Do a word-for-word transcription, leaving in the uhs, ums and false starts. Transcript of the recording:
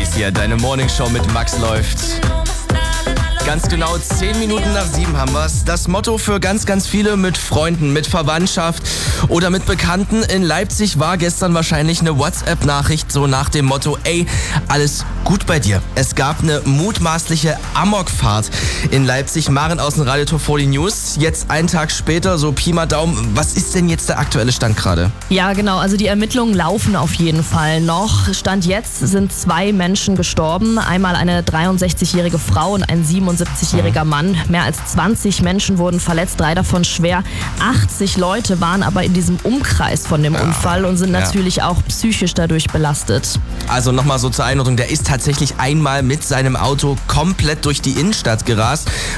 hier, deine Morningshow mit Max läuft. Ganz genau zehn Minuten nach sieben haben wir's. Das Motto für ganz, ganz viele mit Freunden, mit Verwandtschaft oder mit Bekannten in Leipzig war gestern wahrscheinlich eine WhatsApp-Nachricht so nach dem Motto, ey, alles gut bei dir. Es gab eine mutmaßliche Amokfahrt in Leipzig. Maren aus dem Radio vierzig News. Jetzt einen Tag später, so Pi mal Daumen. Was ist denn jetzt der aktuelle Stand gerade? Ja, genau. Also die Ermittlungen laufen auf jeden Fall noch. Stand jetzt sind zwei Menschen gestorben. Einmal eine dreiundsechzigjährige Frau und ein siebenundsiebzigjähriger Mann. Mehr als zwanzig Menschen wurden verletzt, drei davon schwer. achtzig Leute waren aber in diesem Umkreis von dem Ja. Unfall und sind Ja. natürlich auch psychisch dadurch belastet. Also nochmal so zur Einordnung, der ist tatsächlich einmal mit seinem Auto komplett durch die Innenstadt gerast.